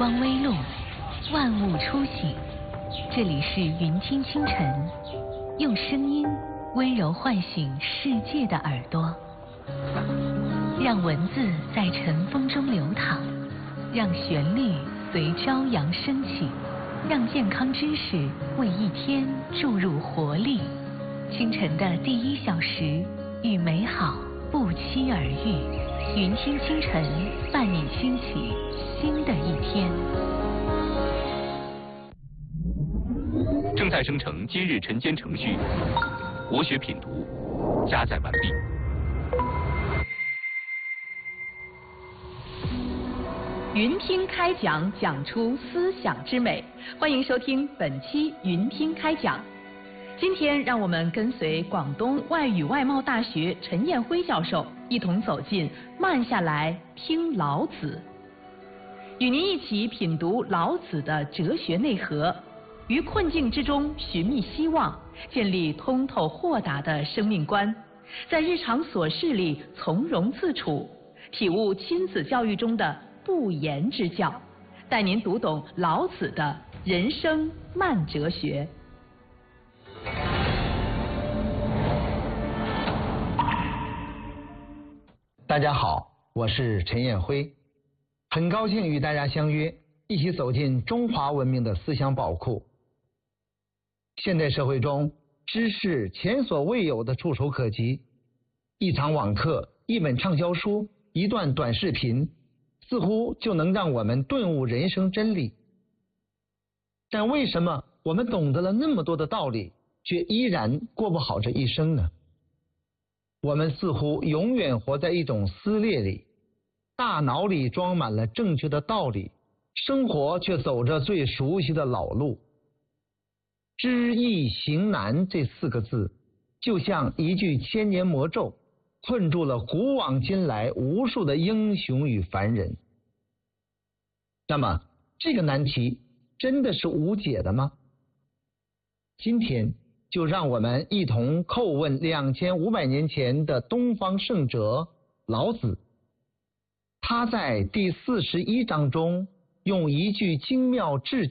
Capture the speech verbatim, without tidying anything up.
光微露，万物初醒。这里是云听清晨，用声音温柔唤醒世界的耳朵，让文字在晨风中流淌，让旋律随朝阳升起，让健康知识为一天注入活力。清晨的第一小时，与美好不期而遇。云听清晨，伴你兴起新的一天。 正在生成今日晨间程序，国学品读加载完毕。 云听开讲，讲出思想之美。欢迎收听本期云听开讲。今天让我们跟随广东外语外贸大学陈彦辉教授一同走进慢下来听老子，与您一起品读老子的哲学内核，于困境之中寻觅希望，建立通透豁达的生命观，在日常琐事里从容自处，体悟亲子教育中的不言之教，带您读懂老子的人生慢哲学。 大家好，我是陈彦辉，很高兴与大家相约，一起走进中华文明的思想宝库。现代社会中，知识前所未有的触手可及，一场网课、一本畅销书、一段短视频，似乎就能让我们顿悟人生真理。但为什么我们懂得了那么多的道理，却依然过不好这一生呢？我们似乎永远活在一种撕裂里，大脑里装满了正确的道理，生活却走着最熟悉的老路。知易行难这四个字，就像一句千年魔咒，困住了古往今来无数的英雄与凡人。那么，这个难题真的是无解的吗？今天就让我们一同叩问两千五百年前的东方圣哲老子。他在第四十一章中用一句精妙至